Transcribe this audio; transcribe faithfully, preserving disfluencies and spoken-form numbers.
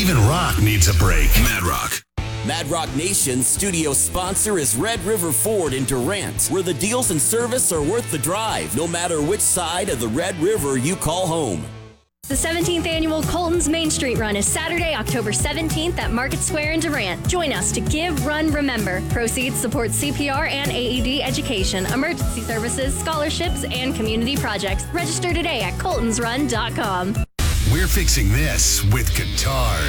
Even rock needs a break. Mad Rock. Mad Rock Nation's studio sponsor is Red River Ford in Durant, where the deals and service are worth the drive, no matter which side of the Red River you call home. The seventeenth Annual Colton's Main Street Run is Saturday, October seventeenth at Market Square in Durant. Join us to Give, Run, Remember. Proceeds support C P R and A E D education, emergency services, scholarships, and community projects. Register today at coltons run dot com. We're fixing this with Qatar.